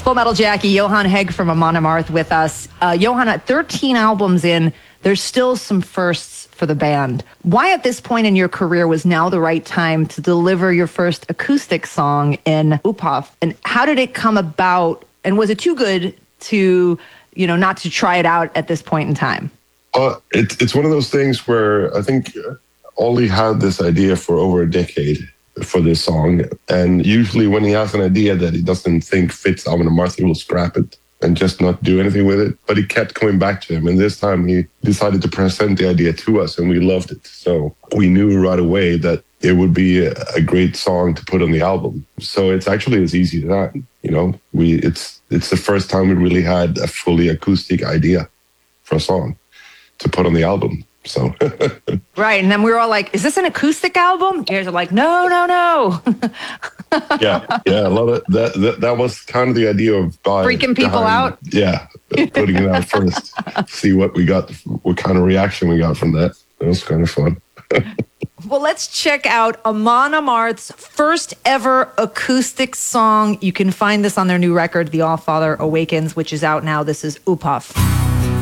Full Metal Jackie, Johan Hegg from Amon Amarth with us. Johan, at 13 albums in, there's still some firsts for the band. Why at this point in your career was now the right time to deliver your first acoustic song in Uphoff? And how did it come about? And was it too good to, not to try it out at this point in time? It's one of those things where I think Ollie had this idea for over a decade for this song. And usually when he has an idea that he doesn't think fits Amon Amarth, he will scrap it and just not do anything with it. But he kept coming back to him. And this time he decided to present the idea to us and we loved it. So we knew right away that it would be a great song to put on the album. So it's actually as easy as that. It's the first time we really had a fully acoustic idea for a song to put on the album. So right, and then we were all like, "Is this an acoustic album?" You guys are like, "No." yeah, a lot of that was kind of the idea of freaking people out. Yeah, putting it out first, see what we got, what kind of reaction we got from that. It was kind of fun. Well, let's check out Amon Amarth's first ever acoustic song. You can find this on their new record, The All Father Awakens, which is out now. This is Uphoff.